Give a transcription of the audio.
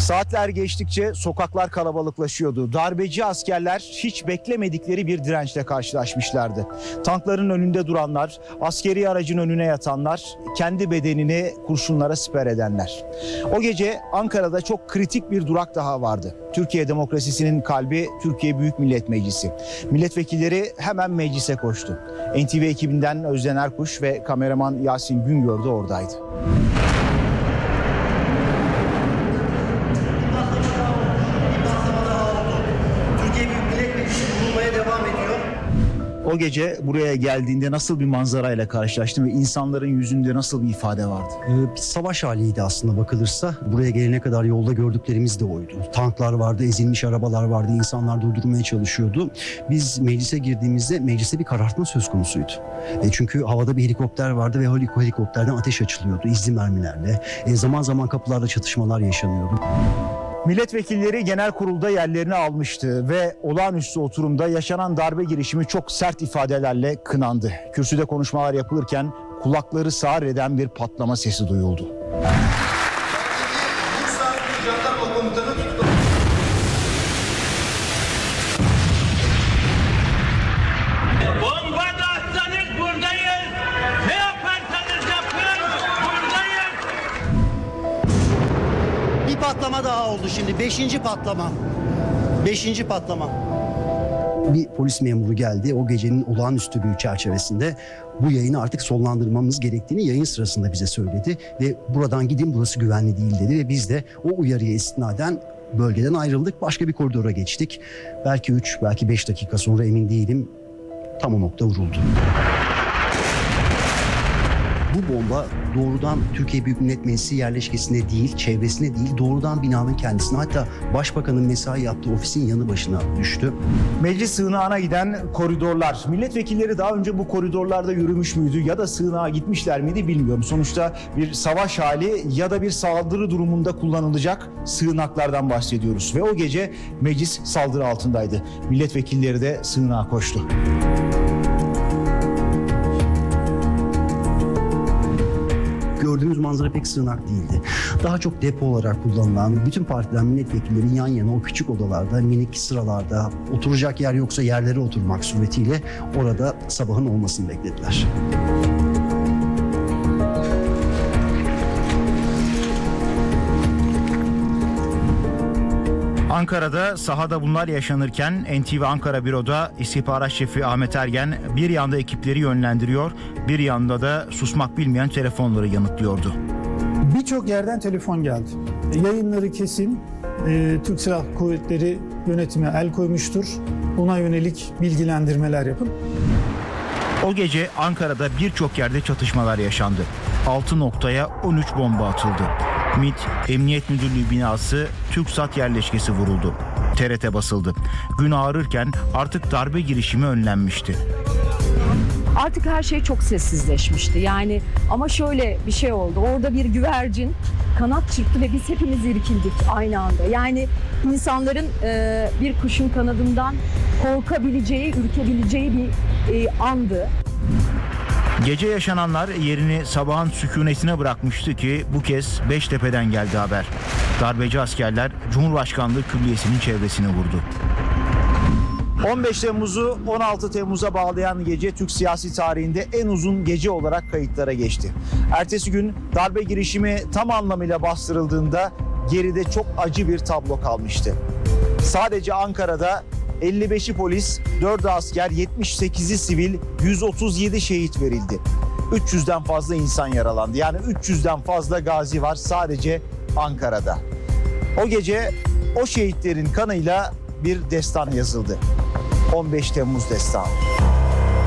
Saatler geçtikçe sokaklar kalabalıklaşıyordu. Darbeci askerler hiç beklemedikleri bir dirençle karşılaşmışlardı. Tankların önünde duranlar, askeri aracın önüne yatanlar, kendi bedenini kurşunlara siper edenler. O gece Ankara'da çok kritik bir durak daha vardı. Türkiye demokrasisinin kalbi Türkiye Büyük Millet Meclisi. Milletvekilleri hemen meclise koştu. NTV ekibinden Özden Erkuş ve kameraman Yasin Güngör de oradaydı. O gece buraya geldiğinde nasıl bir manzarayla karşılaştın ve insanların yüzünde nasıl bir ifade vardı? Bir savaş haliydi aslında bakılırsa. Buraya gelene kadar yolda gördüklerimiz de oydu. Tanklar vardı, ezilmiş arabalar vardı, insanlar durdurmaya çalışıyordu. Biz meclise girdiğimizde mecliste bir karartma söz konusuydu. Çünkü havada bir helikopter vardı ve helikopterden ateş açılıyordu izli mermilerle. Zaman zaman kapılarda çatışmalar yaşanıyordu. Milletvekilleri genel kurulda yerlerini almıştı ve olağanüstü oturumda yaşanan darbe girişimi çok sert ifadelerle kınandı. Kürsüde konuşmalar yapılırken kulakları sağır eden bir patlama sesi duyuldu. Bomba da atsanız buradayız. Ne yaparsanız yapın buradayız. Bir patlama daha oldu şimdi. Beşinci patlama. Bir polis memuru geldi. O gecenin olağanüstülüğü çerçevesinde bu yayını artık sonlandırmamız gerektiğini yayın sırasında bize söyledi. Ve buradan gidin, burası güvenli değil dedi. Ve biz de o uyarıya istinaden bölgeden ayrıldık. Başka bir koridora geçtik. Belki 3, belki 5 dakika sonra emin değilim. Tam o nokta vuruldu. Bu bomba doğrudan Türkiye Büyük Millet Meclisi yerleşkesine değil, çevresine değil, doğrudan binanın kendisine, hatta Başbakanın mesai yaptığı ofisin yanı başına düştü. Meclis sığınağına giden koridorlar. Milletvekilleri daha önce bu koridorlarda yürümüş müydü ya da sığınağa gitmişler miydi bilmiyorum. Sonuçta bir savaş hali ya da bir saldırı durumunda kullanılacak sığınaklardan bahsediyoruz. Ve o gece meclis saldırı altındaydı. Milletvekilleri de sığınağa koştu. Gördüğümüz manzara pek sığınak değildi. Daha çok depo olarak kullanılan, bütün partilerin milletvekilleri yan yana o küçük odalarda, minik sıralarda, oturacak yer yoksa yerlere oturmak suretiyle orada sabahın olmasını beklediler. Ankara'da sahada bunlar yaşanırken NTV Ankara Büro'da istihbarat şefi Ahmet Ergen bir yanda ekipleri yönlendiriyor, bir yanda da susmak bilmeyen telefonları yanıtlıyordu. Birçok yerden telefon geldi. Yayınları kesin, Türk Silahlı Kuvvetleri yönetime el koymuştur. Buna yönelik bilgilendirmeler yapın. O gece Ankara'da birçok yerde çatışmalar yaşandı. 6 noktaya 13 bomba atıldı. MİT, Emniyet Müdürlüğü binası, TürkSat yerleşkesi vuruldu. TRT basıldı. Gün ağarırken artık darbe girişimi önlenmişti. Artık her şey çok sessizleşmişti. Yani ama şöyle bir şey oldu. Orada bir güvercin kanat çırptı ve biz hepimiz irkildik aynı anda. Yani insanların bir kuşun kanadından korkabileceği, ürkebileceği bir andı. Gece yaşananlar yerini sabahın sükunetine bırakmıştı ki bu kez Beştepe'den geldi haber. Darbeci askerler Cumhurbaşkanlığı Külliyesi'nin çevresini vurdu. 15 Temmuz'u 16 Temmuz'a bağlayan gece Türk siyasi tarihinde en uzun gece olarak kayıtlara geçti. Ertesi gün darbe girişimi tam anlamıyla bastırıldığında geride çok acı bir tablo kalmıştı. Sadece Ankara'da 55'i polis, 4'ü asker, 78'i sivil, 137 şehit verildi. 300'den fazla insan yaralandı. Yani 300'den fazla gazi var sadece Ankara'da. O gece o şehitlerin kanıyla bir destan yazıldı. 15 Temmuz destanı.